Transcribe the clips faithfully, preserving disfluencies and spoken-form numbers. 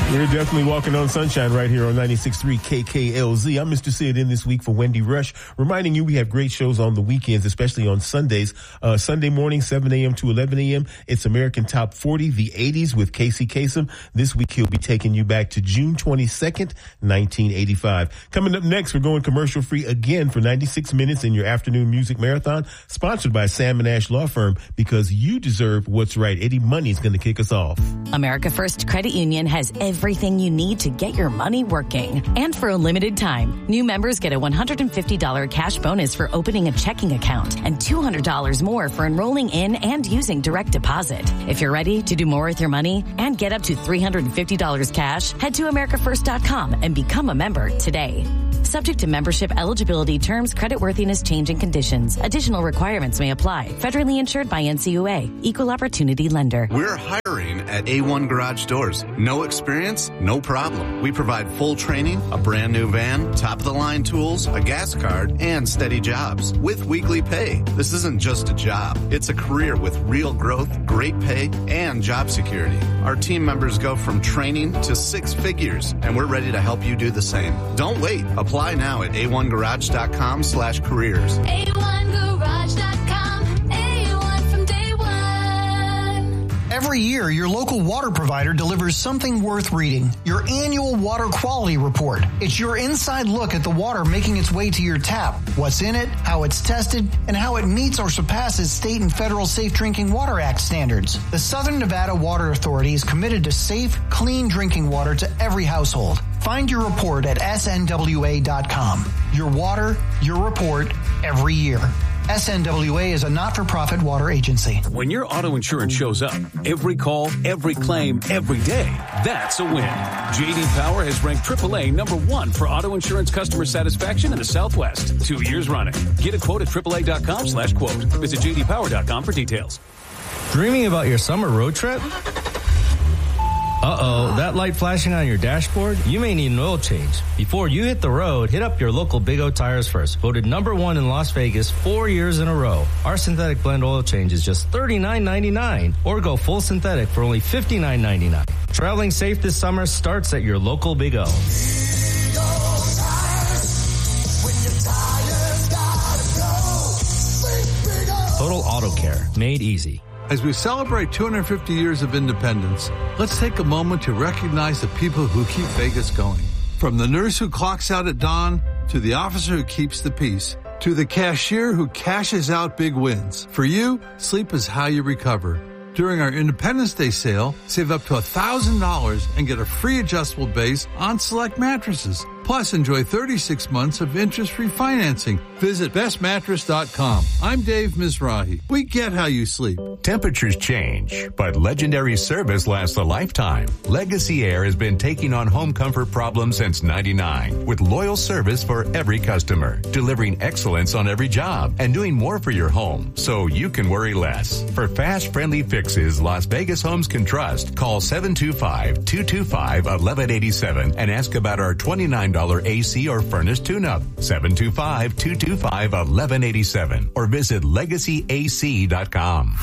We're definitely walking on sunshine right here on ninety-six point three K K L Z. I'm Mister Sid in this week for Wendy Rush, reminding you we have great shows on the weekends, especially on Sundays. Uh, Sunday morning, seven a.m. to eleven a.m., it's American Top forty, the eighties with Casey Kasem. This week, he'll be taking you back to June twenty-second, nineteen eighty-five. Coming up next, we're going commercial free again for ninety-six minutes in your afternoon music marathon, sponsored by Sam and Ash Law Firm, because you deserve what's right. Eddie Money's going to kick us off. America First Credit Union has everything you need to get your money working. And for a limited time, new members get a one hundred fifty dollars cash bonus for opening a checking account and two hundred dollars more for enrolling in and using direct deposit. If you're ready to do more with your money and get up to three hundred fifty dollars cash, head to america first dot com and become a member today. Subject to membership eligibility, terms, creditworthiness, change, and conditions. Additional requirements may apply. Federally insured by N C U A. Equal Opportunity Lender. We're hiring at A one Garage Doors. No experience? No problem. We provide full training, a brand new van, top-of-the-line tools, a gas card, and steady jobs with weekly pay. This isn't just a job. It's a career with real growth, great pay, and job security. Our team members go from training to six figures, and we're ready to help you do the same. Don't wait. Apply now at a one garage dot com slash careers. a one garage dot com, A one from day one. Every year, your local water provider delivers something worth reading. Your annual water quality report. It's your inside look at the water making its way to your tap, what's in it, how it's tested, and how it meets or surpasses state and federal Safe Drinking Water Act standards. The Southern Nevada Water Authority is committed to safe, clean drinking water to every household. Find your report at S N W A dot com. Your water, your report, every year. S N W A is a not-for-profit water agency. When your auto insurance shows up, every call, every claim, every day, that's a win. J D Power has ranked triple A number one for auto insurance customer satisfaction in the Southwest, two years running. Get a quote at triple A dot com slash quote. Visit J D Power dot com for details. Dreaming about your summer road trip? Uh-oh, that light flashing on your dashboard? You may need an oil change. Before you hit the road, hit up your local Big O Tires first. Voted number one in Las Vegas four years in a row. Our synthetic blend oil change is just thirty-nine ninety-nine, or go full synthetic for only fifty-nine ninety-nine. Traveling safe this summer starts at your local Big O. Total Auto Care, made easy. As we celebrate two hundred fifty years of independence, let's take a moment to recognize the people who keep Vegas going. From the nurse who clocks out at dawn, to the officer who keeps the peace, to the cashier who cashes out big wins. For you, sleep is how you recover. During our Independence Day sale, save up to one thousand dollars and get a free adjustable base on select mattresses. Plus, enjoy thirty-six months of interest-free financing. Visit best mattress dot com. I'm Dave Mizrahi. We get how you sleep. Temperatures change, but legendary service lasts a lifetime. Legacy Air has been taking on home comfort problems since ninety-nine, with loyal service for every customer, delivering excellence on every job, and doing more for your home so you can worry less. For fast, friendly fixes Las Vegas homes can trust, call seven two five, two two five, one one eight seven and ask about our twenty-nine dollars A C or furnace tune-up. seven two five, two two five, one one eight seven or visit legacy A C dot com.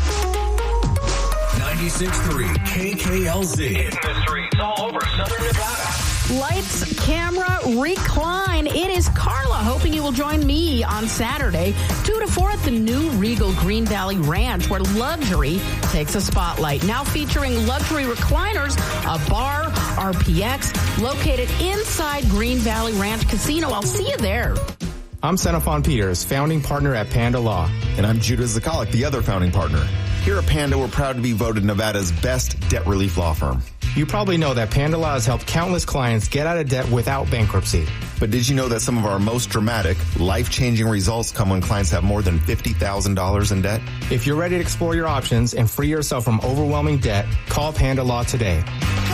ninety-six point three K K L Z. Hitting the streets all over Southern Nevada. Lights, camera, recline. It is Carla, hoping you will join me on Saturday, two to four at the new Regal Green Valley Ranch, where luxury takes a spotlight. Now featuring luxury recliners, a bar, R P X, located inside Green Valley Ranch Casino. I'll see you there. I'm Xenophon Peters, founding partner at Panda Law. And I'm Judah Zakalik, the other founding partner. Here at Panda, we're proud to be voted Nevada's best debt relief law firm. You probably know that Panda Law has helped countless clients get out of debt without bankruptcy. But did you know that some of our most dramatic, life-changing results come when clients have more than fifty thousand dollars in debt? If you're ready to explore your options and free yourself from overwhelming debt, call Panda Law today.